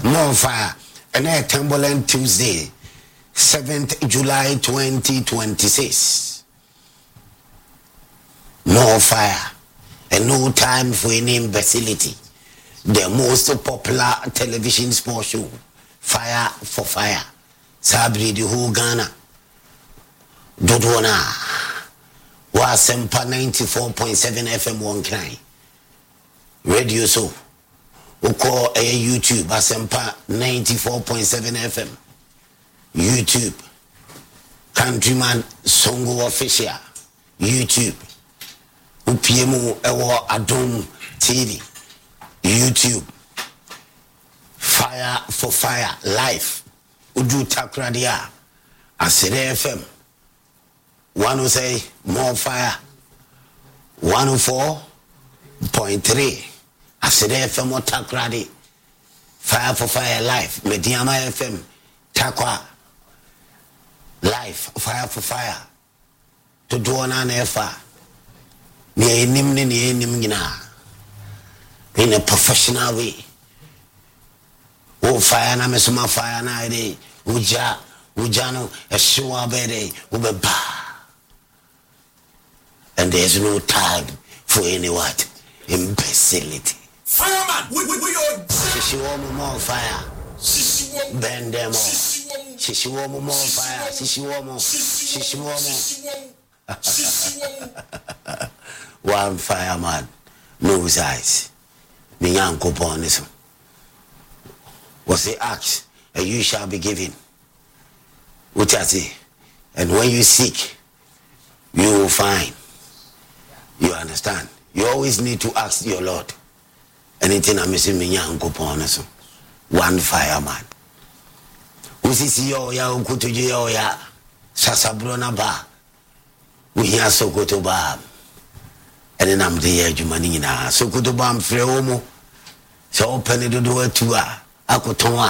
More fire. And a Timberland Tuesday, 7th July 2026. More fire. And no time for any imbecility. The most popular television sports show. Fire for fire. Sabri the whole Ghana. Dodona. Wasempa 94.7 FM 1 Krai. Radio so. Uko YouTube. Wasempa 94.7 FM. YouTube. Countryman Songo Official. YouTube. Upiemu Ewo Adom TV. YouTube. Fire for fire. Live. Uju Takradia. Asere FM. One will say more fire. 104.3. Asere FM or Takradi. Fire for fire live. Mediama FM. Takwa. Live. Fire for fire. To do an efa. Ni enim in a professional way. Oh fire na mesuma fire na ide. Ujano a showa bede ubeba. And there's no time for any what? Imbecility. Fireman, we are. Shishiwomo more fire. Bend them all. Shishiwomo more fire. Shishiwomo. One fireman, no size. Me uncle Bonism. Was the axe, and you shall be given. What I say? And when you seek, you will find. You understand? You always need to ask your Lord. Anything I'm missing, me uncle Bonism. One fireman. Usisi yo ya ukutuji yo ya sasabrona ba. We hear Sokoto ba. And then I'm the Jumani na Sokoto bam freomo. So open the door to Akotonwa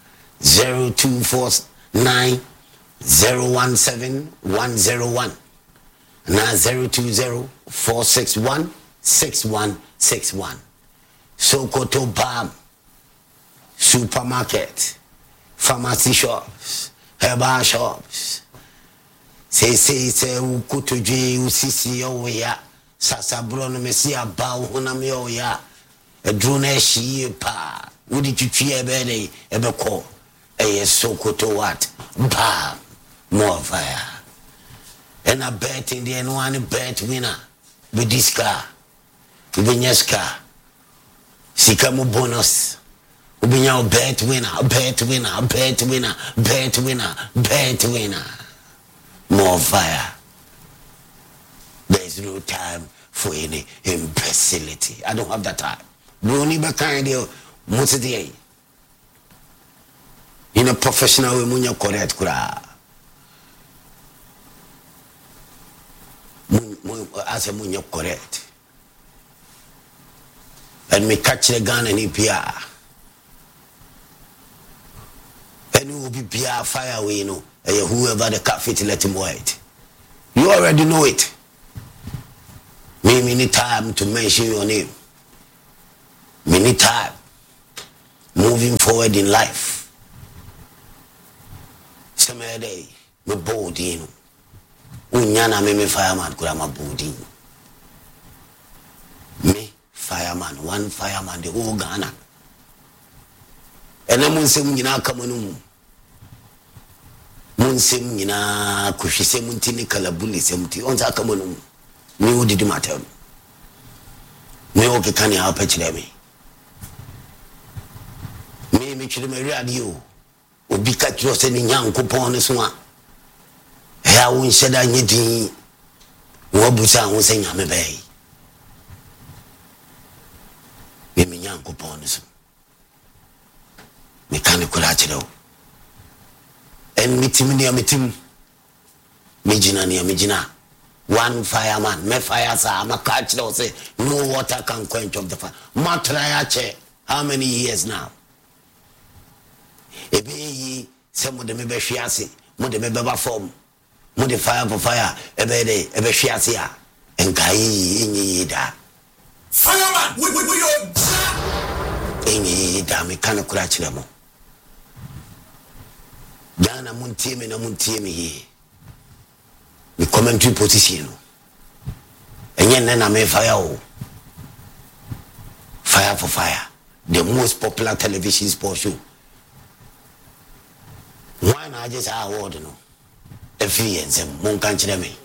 0249 017 101 na 020 461 6161. Sokoto bam supermarket, pharmacy shops, herbal shops. Say ukutuji usisi yo ya sasabrono mesi aba honam yo ya edrone shi pa wudi twitwi ebede ebeko eye Sokoto what bam more fire. And a bet in the one bet winner with this car Ubenyeska Sikamu bonus Ubinya bet winner. More fire. There is no time for any imbecility. I don't have that time. Bruni Bakandi Mutidi. In a professional way, Munya correct kura. As a Munya correct. And me catch the gun and EPR. And you will be PR fire away, you know. Whoever the cat fit, let him wait. You already know it. Me need time to mention your name. Me need time. Moving forward in life. Some day, me bold, you know. Unyana me fireman, kurama bolding. Me fireman, one fireman, the whole Ghana. And I'm saying, you know, come on. Munsem nyina kuhwese muntini kalabuli semti onza kamono mi wodi matter me o ke kan ya pachire me chire me radio obi ka kiro se ni nyankopon ne so a ya won sheda nyedi wo busa ho se nyame bai me nyankopon ne so me kan ko la chire and meeting Mijina. One fireman, me fire sa, ma catch those say no water can quench of the fire. Matrayache, how many years now? Ebe yi, some of them be shiasi, mo de be form, mo de fire for fire, ebe shiasi ya, and kai inyi da. Fireman, we are. Inyi da me kana kurachile mo. Ghana muntie me na muntie me here. The commentary position. And yet na me fire o. Fire for fire. The most popular television sports show. Why not just award no? Every year mon kan kire me.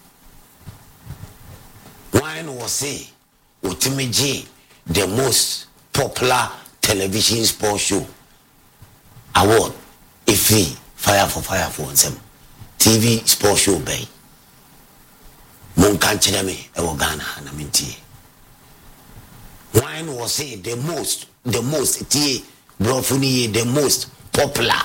Why no say Otimeji the most popular television sports show award every fire for nsem TV sports show bay. Mon kan kire me e wo Ghana na mentie. Why no say the most tie brofuni the most popular.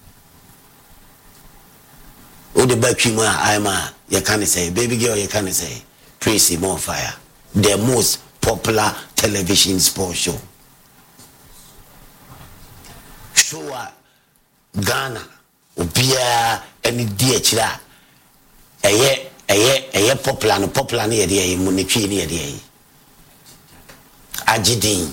O the back I'm you can say baby girl you can say Tracy More Fire, the most popular television sports show. Show Ghana obia any dear chira a popular no popular near the monetary near the Ajidin.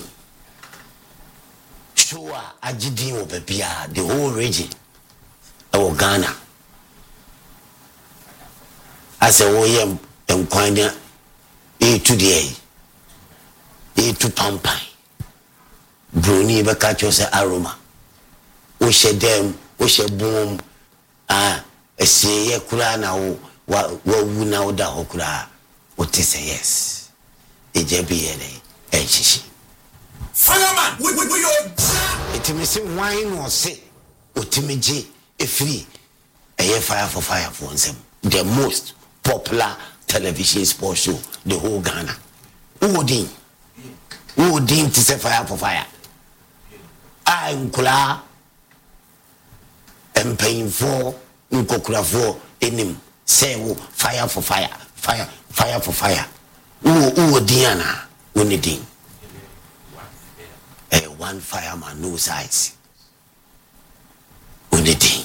Show Ajidin obia the whole region of Ghana. As a way and quina to the A to Pampai Bruni Bacachos aroma. We share them, we share boom. A say Kurana, what would now da Hokura? What is a yes? A JBLA, and she. Fireman, we It may seem wine or say, Otimeji, a free, a fire for them. The most popular television sports show, the whole Ghana. Who didn't say fire for fire? I'm Kula and paying for Nkokura for him. Say fire for fire, fire for fire. Who Diana, Unidin. A one fireman, no size. Unidin.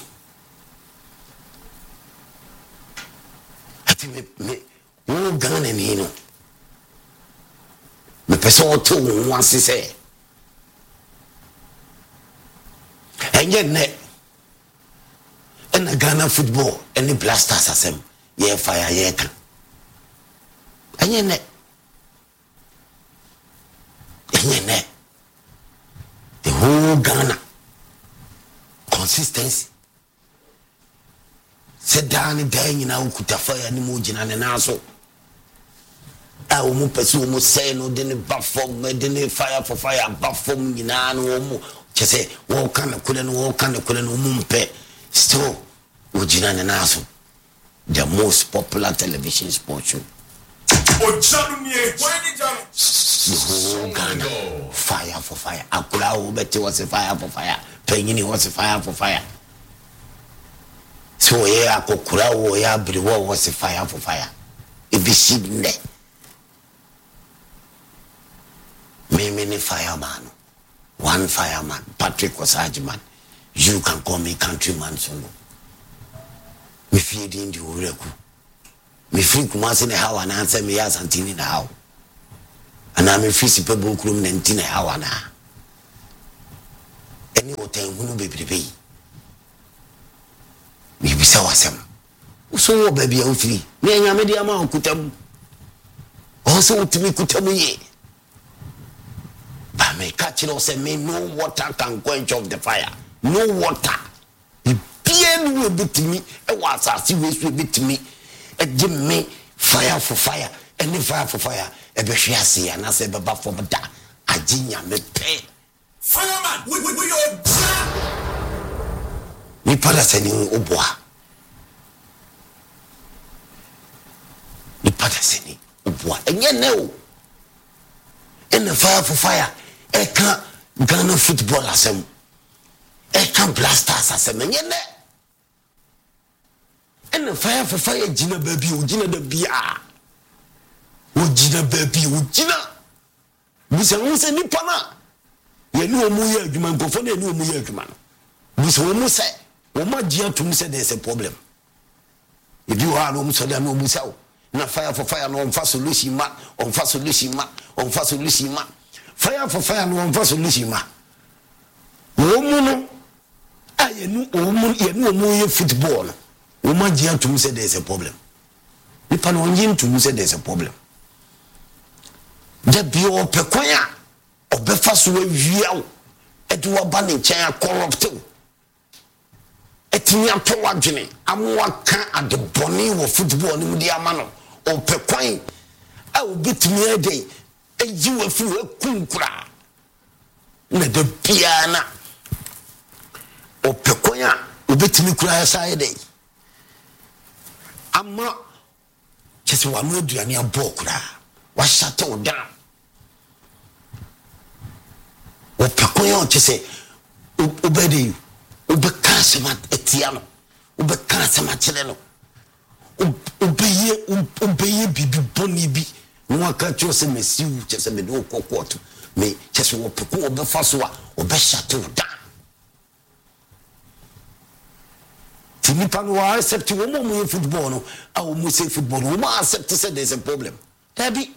Me Ghana ni no me person to one say enye ne and Ghana football any blasters asem ye fire ye kan enye ne the whole Ghana consistency. Said down dying in our fire and mujin and also. I will pursue almost say no, then buffum, then fire for fire, buffum in an just say, walk kind of couldn't mumpe. Still, Ujina and also. The most popular television sports show. Oh, Ghana, fire for fire. Akula Betty was a fire for fire. Penny was a fire for fire. So yeah, Kokura ya Briwa was a fire for fire. If you see there, many fireman, one fireman, Patrick was Ajman. You can call me countryman solo. Me feed in the Ureku. Me free Kumas in the how and answer me as Antini in the how. And I'm a free people room and Tina Hawana. Any hotel will be prepaid. We be so awesome. So, baby, I'm free. Me and Yamedia Mam Kutam. Also, to me, Kutamu. But me catch it also, me no water can quench off the fire. No water. The pain will be to me. A was a serious will be to me. A give me fire for fire. Any fire for fire. A beshiasi and I say, Baba for that. A ginia me pay. Fireman, we are. We Patasani Oboa. We Patasani Oboa. And yet, no. In the fire for fire, I can't Ghana football as them. I can't blasters as them. And yet, in the fire for fire, Gina baby, Gina the Bia. Gina baby, Gina. We say, Nipana. You know, Muya, you man, go for the new Muya, man. We say, Oma Gia to me said there's a problem. If you are no so there no musao. Na fire for fire no on solution ma on solution ma on solution ma. Fire for fire no on solution ma. Woman yenu omu football woman gia to say there's a problem nipa no onyin to say there's a problem da bi o pekwanya obefa so awia edu oba ne nchen corrupted etini ato wadwene amwa kan adeboni wo football ni mudi amano o pekwan a obetimi ade eji wo fi wo kunkura na de piana o pekwan obetimi kura sa ade amma kesi wa no duane abokura wa shut down o pekwan o kese obedi ubeka sema etiano ubeka sema chileno ubeye bibi boni bi no aka cho se mesiu chese me do kokoto me chese wo peko obefa so a obeshate da tini pano wa accept wo mo football no a wo mo say football wo mo accept say there's a problem there be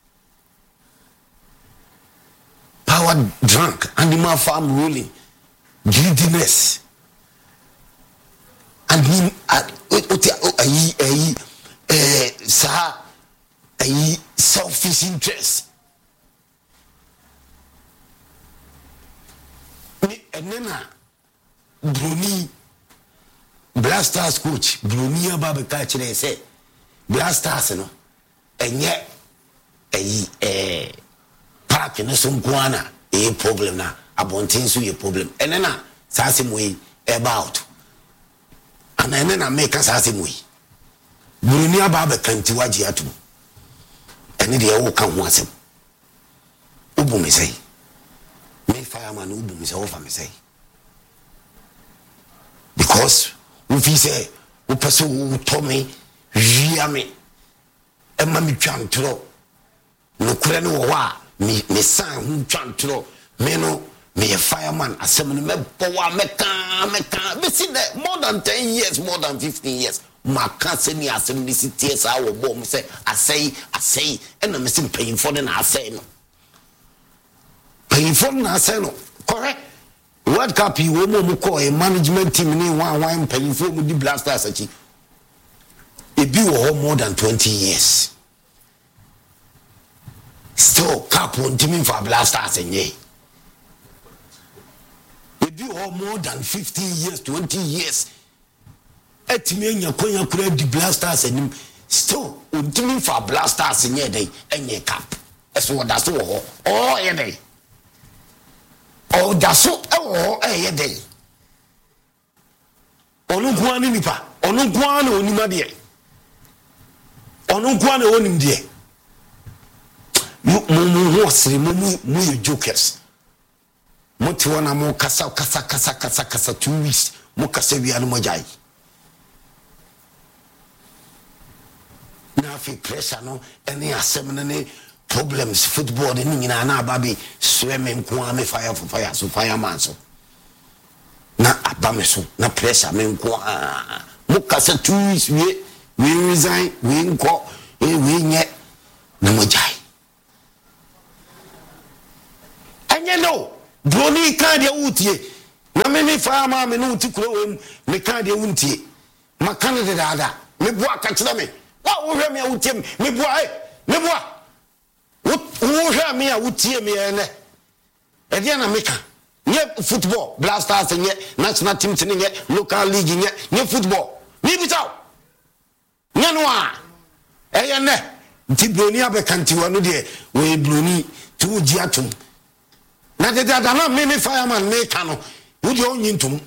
power drunk animal farm ruling greediness and him selfish interest and then Bruni Blasters coach Bruni Baba catch they say Blasters no and yet park in some guana a problem na abontin so a problem and then sasim way about and then I make us ask him we. Brunia Baba can't watch yet. And the old come once him. Ubu me say. May fireman Ubu me over me say. Because if he say, Upasu Tommy, Giame, and Mammy Chantro, no Kurano wa, me son who Chantro, Meno. Me a fireman, a seven meka, we see that more than 10 years, more than 15 years. My cousin, me as a tears, I will bomb, say, I say, and I'm missing paying for the I say no. Paying for the I say no. Correct? World Cup, you will call a management team in one paying for the Blasters. It be more than 20 years. Still, Cup won't team for Blasters and ye. Do more than 15 years, 20 years. Etime nyakonya kura di Blasters and still ultimate for Blasters in your day and your cap. That's what that's all. Oh, yeah, day. Oh, that's so. Oh, yeah, day. Onuguani nipa. Onuguani onimadiye. Onuguani onimdiye. You jokers. Moti wana mo kasa 2 weeks mo kasa wi anu mo jai na fi pressure no any asem ne problems football ni nyina na ababe swimming ko ame fire for fire so fireman so na abame so na pressure me ko mo kasa 2 weeks we resign we nko we nye na mo jai anya no Brony can't utie. Na me farmer me no tikuro me can't untie. Ma Canada dada. Me boa kachira me. Wa wo hwe me utie me boa me boa. Wo hwe me utie me ene. E dia na meka. Nye football, Blasters nye national team nye local league nye football. Ni bitaw. Nye no a. E ye ne. Nti Brony abekanti wanu de we Brony tu ji atum. Na de na me fireman me kano wo de onyintum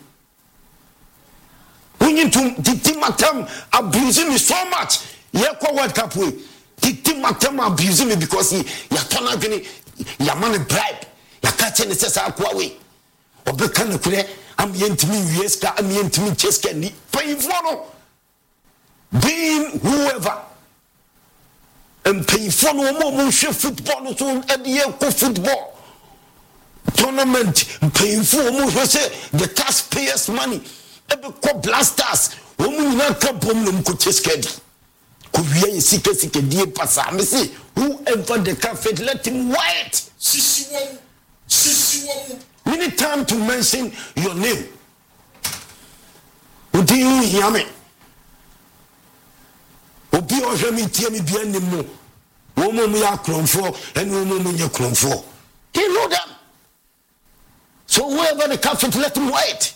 timatam abusing me so much ye kwa World Cup we timatam abusing me because ya tona gini ya man bribe ya ka che ne sesa akwa we obeka na kure am yentimi wieska am yentimi cheska ni pay for no being whoever and pay for no mo football so e ye ko football tournament paying for the taxpayers' money. Ebe ko Blasters, womu na kabom no mko skedi. Ko wiye sike die pasa. Me say whoever the cafe let him wait. Sisi wo. We need time to mention your name. Udi hear me. Obi ohwe me tie me bia nim mo. Wo mo ya kromfo and wo mo nya kromfo. He know them. So whoever the captain let him wait.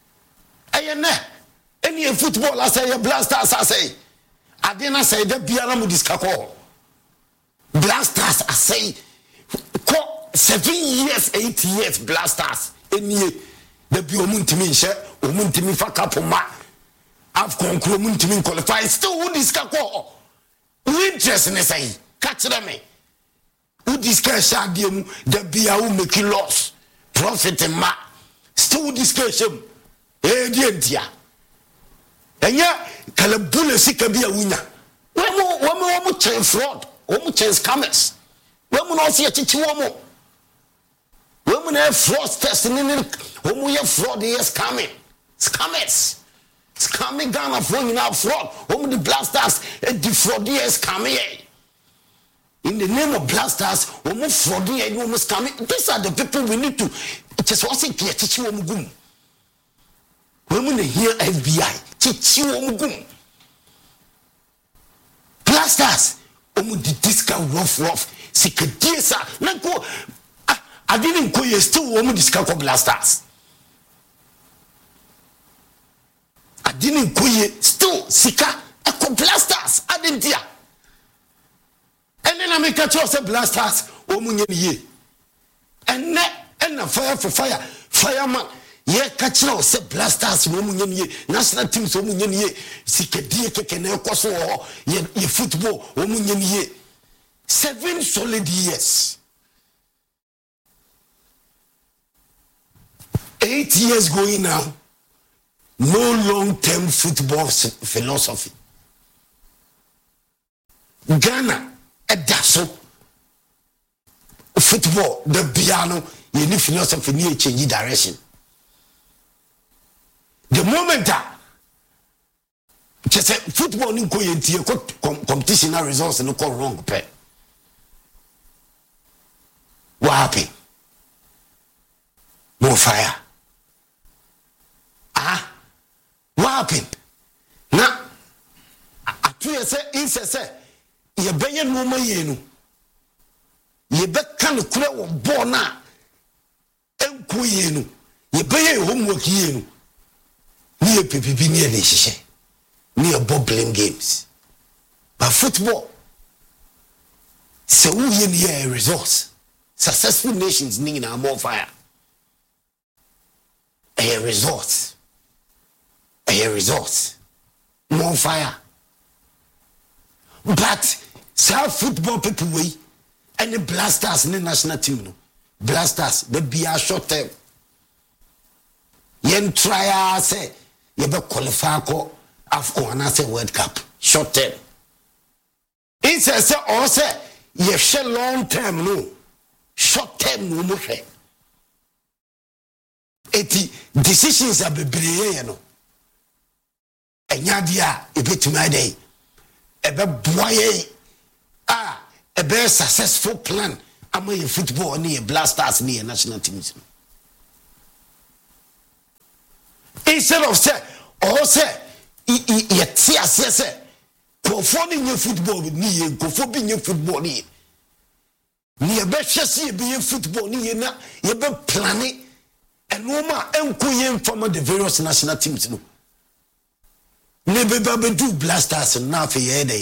Any football I say Blasters I say. I didn't say that biara mu diskako. Blasters I say 7 years 8 years Blasters any the bi omuntimi nhye omuntimi fa kapoma AFCON kro omuntimi qualify still who diskako. Who interest ne say catch them me. Who discuss adiemu the bia who make loss profit ma still discuss him dientia enya kalabule sika bia wunya wo chen fraud wo chen scammers wo no se chichi wo na fraudsters ni wo ye fraud yes scamming Ghana for now fraud wo the Blasters defraud yes scamming. In the name of Blasters, we move frauding and we must come. These are the people we need to just want to get teach you omugum. Women here FBI, teach you omugum. Blasters, the discount rough. Sikadiesa, Nako. I didn't go you still woman discount Blasters. I didn't go you still Sika Echo Blasters. I didn't hear. And then I make a choice of Blasters, woman ye. And a fire for fire, fireman. Ye catch now, say Blasters, woman ye, national teams, woman ye, Sikadia can also ye football, woman ye. 7 solid years. 8 years going now. No long-term football philosophy. Ghana. Edaso football the piano you need philosophy need change direction. The moment that just football ni ko yentie competition results no go wrong pay. What happened? More fire. What happened? Now I tell you say ye beye no ma yenu ye be kan kura wo bona enko yenu ye beye homework yenu ni ye pepipi ni ele hihye ni ye bobbling games but football so we ye results successful nations ni na more fire results more fire. But South football people way and the Blasters in the national team no Blasters they be a short term yen try say you be qualify ko AFCON and say World Cup short term it says or say you share long term no short term no mo hwe eti decisions are bebree you know enya dia e betuma dey ebe boye a very successful plan am your football ni Blasters ni national teams instead of say or say ye tia say kofo ni football ni ye kofo bi ni football ni e be hwese bi football ni ye na ye be planning eno ma enko ye from the various national teams no ne be do Blasters na fe ye dey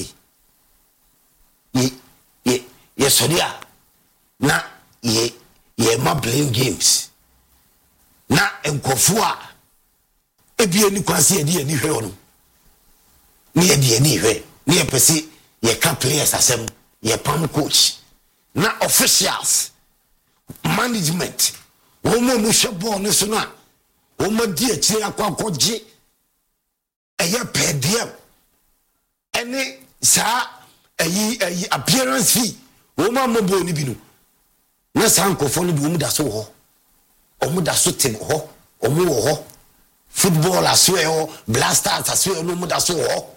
ye sodia na ye ma playing games na enkofu a ebie ni kwase ye ni hwe ono ni ye ni hwe ni pesi ye ka players asem ye pam coach na officials management wo mo hwe ball ne so na wo ma di akire akwakoje eye pediem ene sa ayi appearance fee wo ma mo bo ni bi no na sankofo no bi wo mu da so ho o mu da so tem ho o mu wo ho football aso e ho Blasters aso e no mu da so ho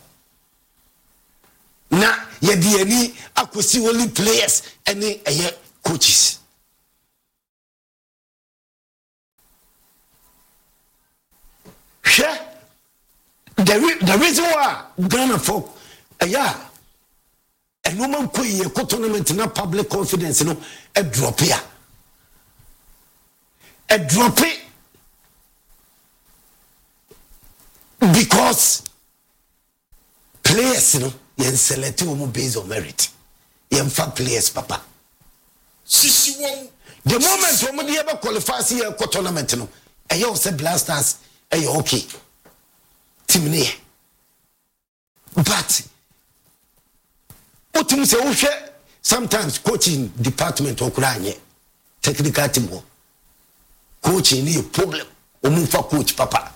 na ye di ani akosi only players ene eye coaches the reason why Ghana folk yeah and no man ko ye ko tournament na public confidence no a drop it because players yen select wo based on merit yen fa players papa the moment wo dey ebe qualify see a tournament no eyo say Blasters eyo okay team ne but otim say wo hwe sometimes coaching department okura anye technical team wo coaching ni problem omu fa coach papa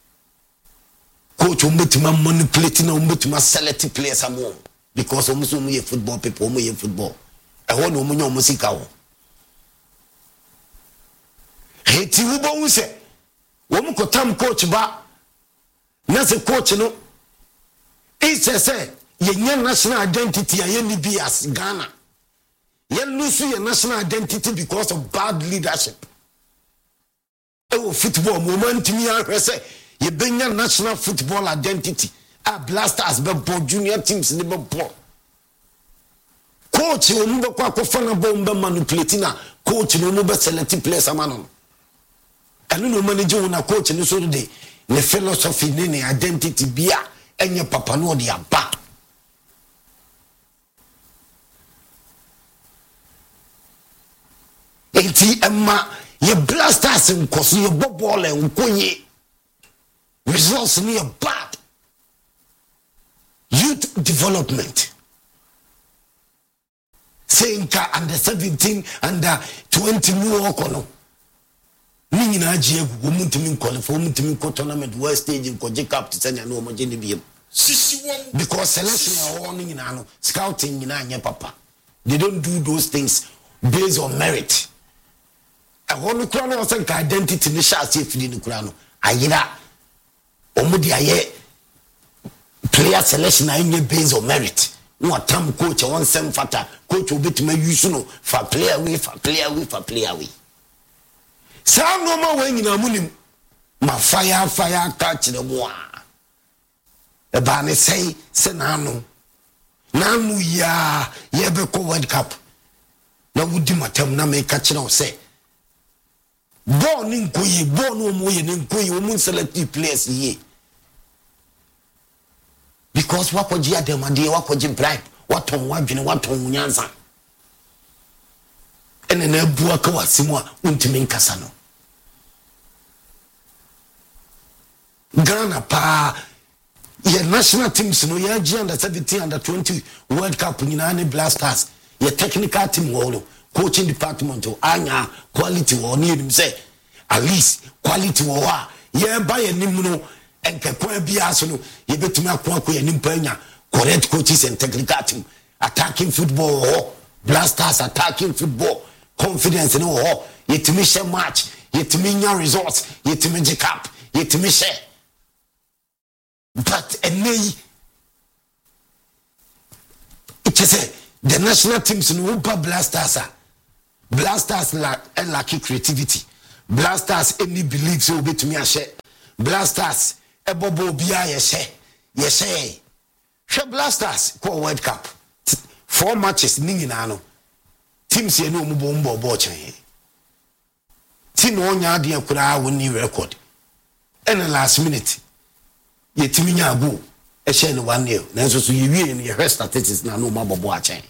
coach umbetima manipulating na umbetima select players among because omuso mu ye football people omu ye football e ho na omu nya omusika wo heti wo bo se wo ko tam coach ba na se coach no it say ye national identity ya ni bias Ghana ye lose your national identity because of bad leadership football moment me say you bring your national football identity Blasters be junior teams ni be coach o mu be kwa ko fana bomba manipulating na coach no mu be select players amano anu no manage una coach ni so de ne philosophy ni identity bia enye papa no de aba enti emma ye Blasters nkoso ye bobole nkonye results near bad youth development saying under 17 under 20 more kono ni na agie gu mutimi qualify mutimi ko tournament west stage ko Jacob to send no mo gene biem because selection all ni na no scouting ni na anya papa they don't do those things based on merit a wonu kura no say identity ni sha se fidi ni kura no ayira omudi aye player selection na based on merit no atam coach one sem fata coach obetima use no for player we sa no ma we nyina munim ma fire catch the mo e ba ne say na no ya ye be ko World Cup na wudi matam na me catch no say ball ni nkoyi ball no mo ye ni nkoyi o mun select players ye because wakoji ademade wakoji bribe waton wadwene waton nyanza ene na bua ka wasimu a untimi nkasa no Ghana pa ye national teams no ye gi under 17 under 20 World Cup nyina ne Blasters ye technical team wo coaching department anya quality wo ni nim say at least quality wo a ye ba ye nim no enkekwa bia so no ye betumi akwa ye nim panya correct coaches and technical team attacking football Blasters attacking football confidence no ye timi share match ye timi nya results ye timi Jacob ye timi share but enei it is the national teams no Blasters lack creativity Blasters any believe so betumi a share Blasters ebobo bia ye share Blasters ko World Cup 4 matches ni nyina no teams ye no mu bombo chen team onya ade akura woni record and last minute ye timi nya go e share no 1-0 nanso so ye wie ni ye statistics na no mabobo a chen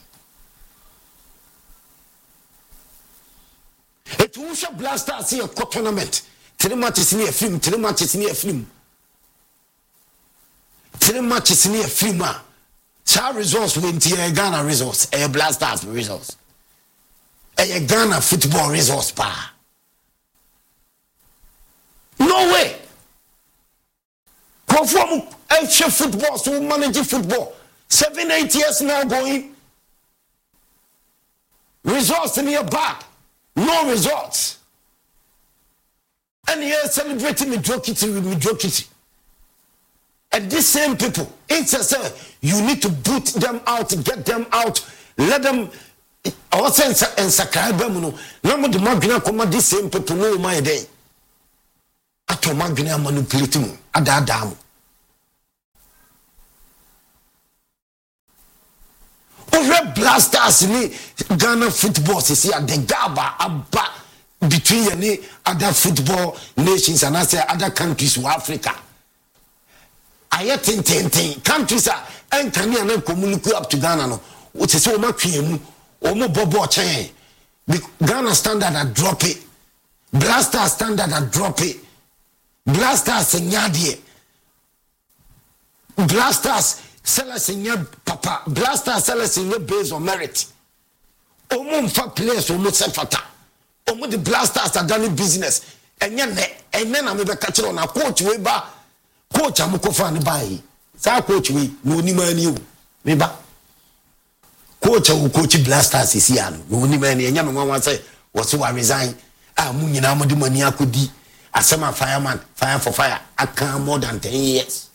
it was a Blasters here tournament 3 matches ni a film 3 matches ni a film 3 matches ni a film sa results win Ghana results Blasters results Ghana football results pa no way perform football so manage football 7-8 years now going results in your back no results and here celebrating mediocrity and these same people it's a say you need to boot them out get them out let them our sense and sakraba no na mo de magina koma these same people no my day ato magina manipulate mu adada mu Over Blasters ni Ghana football see at the gaba abba between any other football nations and I say other countries of Africa. I think countries are and can you communicate up to Ghana no. What is so much you omo bobo chain. Ghana standard and drop it. Blaster standard and drop it. Blasters nyadie. Blasters sellers in your papa. Blasters sellers in your based on merit. Omo mfa players omo sefata. Omo the blasters are done business. And then I be catch on a coach we ba. Coach amukofa ne bai. Sa coach we no ni mani o. Me ba. Coach who coach blasters is here no ni mani enya me wan say was wa resign. Ah mu nyina mo di mani akodi. Asema fireman, fire for fire. I can more than 10 years.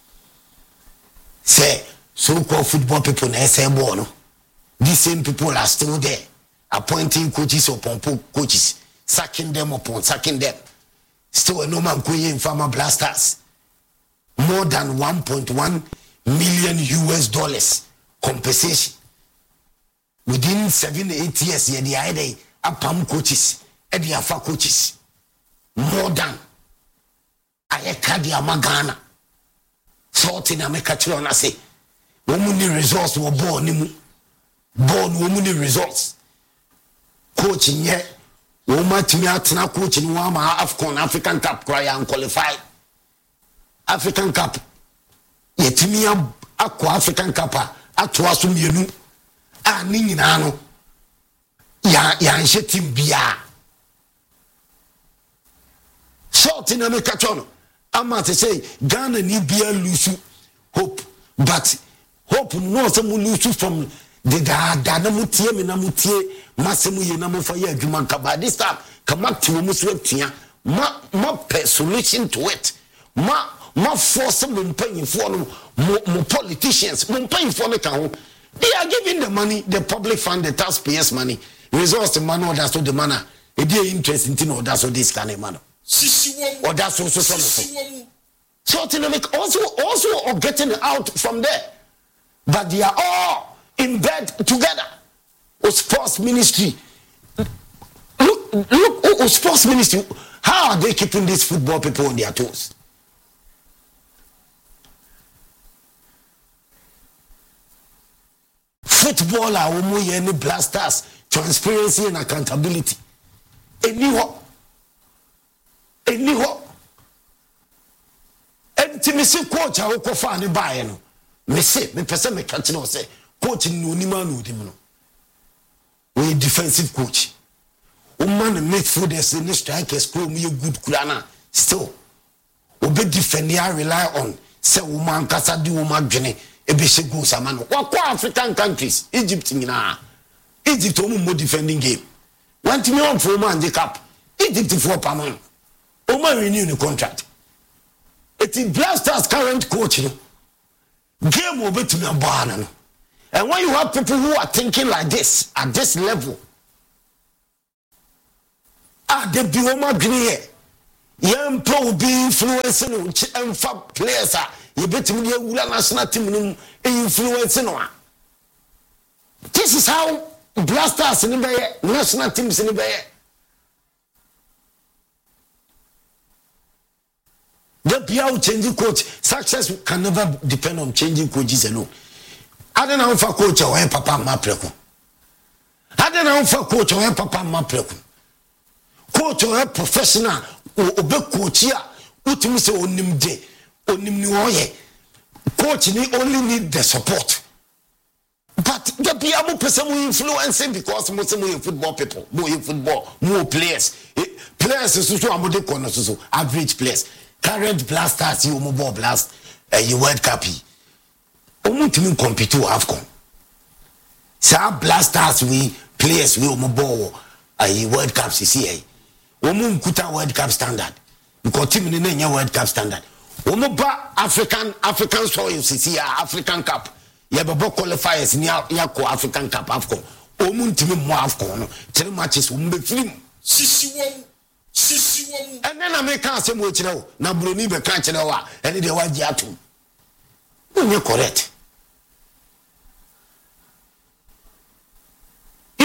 Say so-called football people na say ball no. These same people are still there, appointing coaches upon coaches, sacking them upon sacking them. Still a no man going in farmer blasters. More than 1.1 million US dollars compensation. Within 7-8 years, yeah, the idea apam coaches, and the afa coaches. More than I can't Ghana. Sorting a make a children, I say, woman results were born woman results. Coaching yet, woman to me out now coaching Wama Afcon African Cup cry and qualified. African Cup. Yet to me aqua African Cup at Wasum Yenu. Ah, Ninano. Ya shetim bia. Sorting a make a children. I'm about to say Ghana need be a lose hope, but hope no some lose from the Danamutie Minamutie Massimo Yenamo for your Gumanka. This time come up to Muswetia, ma solution to it. Ma force them paying for more politicians, paying for the account. They are giving the money, the public fund, the taxpayers' money, resource the money, that's what the money. If they interest in that's what this kind of money. Or that's also something. So also are getting out from there. But they are all in bed together. Sports ministry. Look, sports ministry. How are they keeping these football people on their toes? Football are any blasters, transparency and accountability. Anyhow. And to me say coach I will cofa ne buy no. Me say me person me catch no say coach no ni man no dim no. We defensive coach. O man midfielders in strikers pro me good kulana still. Obe defend ya rely on say o man kasa di o man dwene e be she goals amano. What African countries Egypt nyina. Egypt o mo defending game. Want me on for man the cap. Egypt for permanent. Oman renew the contract. It is Blasters current coach. Game will be to me a. And when you have people who are thinking like this at this level, they be Oman Green. Young pro will be influencing and fab players. You bet me the national team influencing. This is how Blasters in the national teams in the the Piao changing coach. Success can never depend on changing coaches alone. I don't know for coach or papa mapreku. I don't know for coach or papa mapreku. Coach or professional or coach here. Utim say onim de onim ni oye. Coach ni only need the support. But the Piao person will influence him because most of football people, more football, more players. Players is so amode kono so average players. Current blasters, you mobile blast, you World Cup. Omuntimi compete to AFCON. Sa blasters we players we mobile World Cup CCA. Omunkuta World Cup standard. Because team in the World Cup standard. Omuba African soil CCA African Cup. Yababo qualifiers in Yako African Cup AFCON. Omuntimi mo AFCON. 3 matches umbe film. And then I make a say much now. Now Bruni be can't know and they want you to. You're correct.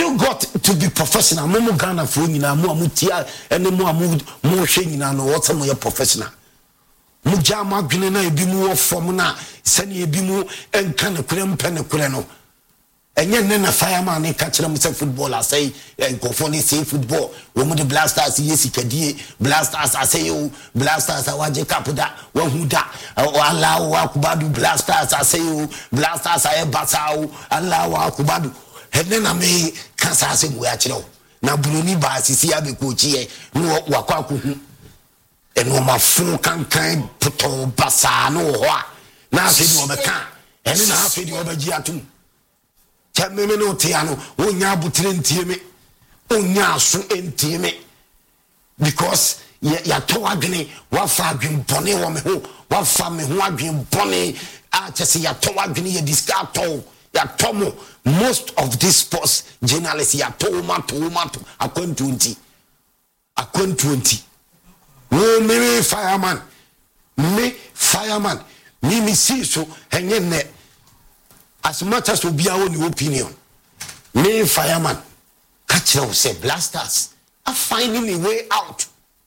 you got to be professional. Momo Ghana for nyina mo amutia ene mo amu mo hwe nyina no what some professional. Mu jama dwene na ebi mu wo fom na sane ebi mu enka ne kure mpe ne kure no. Enye ne na fireman ne ka kire mu se footballer say enkofo ne say football wo mu de blasters yesi kadie blasters say o blasters awaje kapuda wo huda Allah wa kubadu blasters say o blasters ay basao Allah wa kubadu hene na me kasa ase mu ya kire o na buloni ba sisi abekochi e no wakwa kohu eno mafu kankan puto basa no ho a na afedi obeka ene na afedi obaji atum chameme no tiano onya butire ntieme onya aso entieme because ya to adwene wa fa adwen bone wo me ho wa fa me ho adwen bone a chese ya to adwene ye discard to ya tomo most of these sports journalists ya to mato akon 20 wo me fireman me see so enye ne as much as obi awo ni opinion me fireman catch them say blasters are finding a way out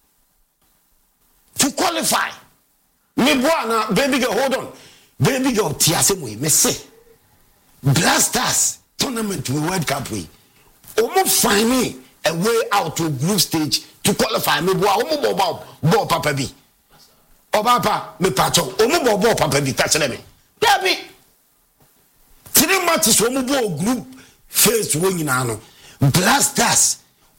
to qualify me boy baby girl hold on baby girl tiase mo me say blasters tournament we world cup we omo finding a way out to group stage to qualify me boy omo ball papa bi obapa me pacho omo ball papa bi catch them baby 3 matches omo ball group phase wo nyina no blasters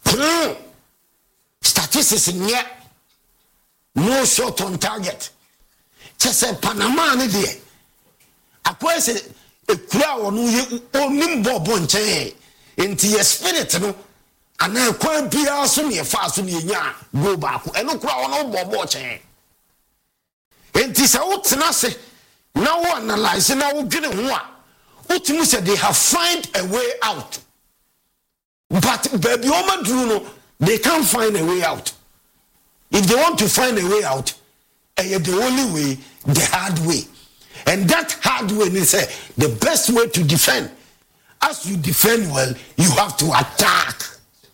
statistics nye no shot on target chese Panama ne de akwese ekura wonu ye onim bobo nchen enti ye spirit no ana ekwa bia so ne fa so ne nya go back eno kura wono bobo chen enti se wotena se na wo analyze na wo dwene ho a utimu said they have find a way out but baby omadru no they can't find a way out. If they want to find a way out, the only way, the hard way. And that hard way is the best way to defend. As you defend well, you have to attack.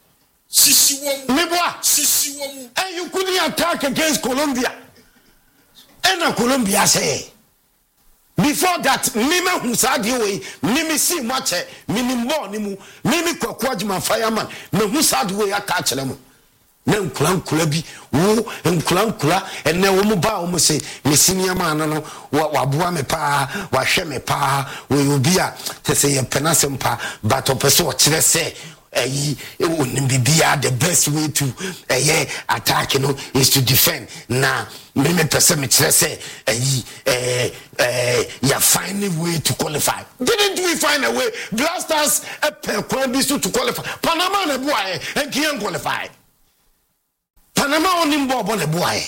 And you couldn't attack against Colombia. And Colombia say, before that, Mimi Husadi way, Mimi see much, Mimi more, Mimi Kwakwajima fireman, me Husadi way attach them. Nem kulabi, wo nkula, and ne womu ba womu say, me senior man no, wabua me pa, wahwe me pa, we ubia, te say ye penasem pa, but opeso chire say, the best way to attack is to defend. Now, me person me say you find a way to qualify. Didn't we find a way? Blasters to qualify. Panama ne boy and can't qualify. Panama only bob on a boy.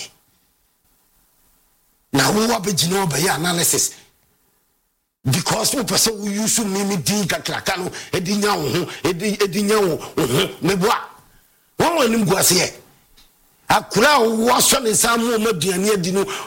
Now we will be analysis. Because we person who use to mimi di kakrakano edinyawo meboa won wanim guase akura wo so ne samu maduane adi no